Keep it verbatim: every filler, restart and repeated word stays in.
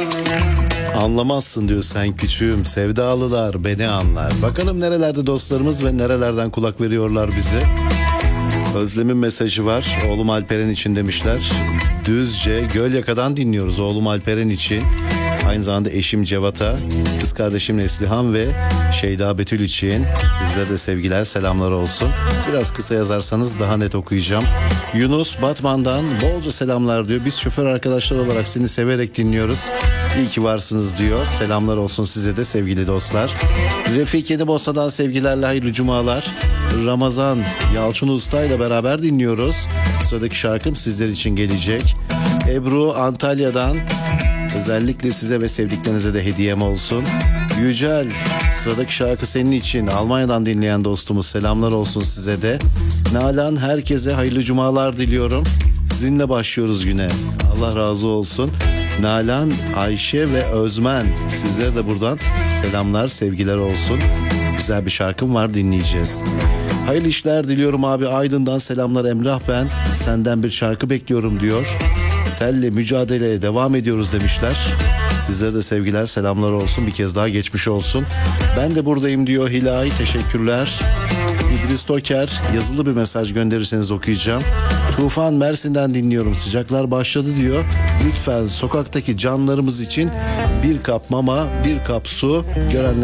Anlamazsın diyor sen küçüğüm, sevdalılar beni anlar. Bakalım nerelerde dostlarımız ve nerelerden kulak veriyorlar bize. Özlem'in mesajı var. Oğlum Alperen için demişler. Düzce Gölyaka'dan dinliyoruz oğlum Alperen için. Aynı zamanda eşim Cevat'a, kız kardeşim Neslihan ve Şeyda Betül için sizlere de sevgiler, selamlar olsun. Biraz kısa yazarsanız daha net okuyacağım. Yunus Batman'dan bolca selamlar diyor. Biz şoför arkadaşlar olarak seni severek dinliyoruz. İyi ki varsınız diyor. Selamlar olsun size de sevgili dostlar. Refik Yedibosna'dan sevgilerle hayırlı cumalar. Ramazan Yalçın Usta ile beraber dinliyoruz. Sıradaki şarkım sizler için gelecek. Ebru Antalya'dan özellikle size ve sevdiklerinize de hediyem olsun. Yücel, sıradaki şarkı senin için. Almanya'dan dinleyen dostumuz, selamlar olsun size de. Nalan, herkese hayırlı cumalar diliyorum. Sizinle başlıyoruz güne. Allah razı olsun. Nalan, Ayşe ve Özmen, sizlere de buradan selamlar, sevgiler olsun. Güzel bir şarkım var, dinleyeceğiz. Hayırlı işler diliyorum abi. Aydın'dan selamlar Emrah ben. Senden bir şarkı bekliyorum diyor. Selle mücadeleye devam ediyoruz demişler. Sizlere de sevgiler, selamlar olsun. Bir kez daha geçmiş olsun. Ben de buradayım diyor Hilal. Teşekkürler. İdris Toker, yazılı bir mesaj gönderirseniz okuyacağım. Tufan, Mersin'den dinliyorum. Sıcaklar başladı diyor. Lütfen sokaktaki canlarımız için bir kap mama, bir kap su, görenler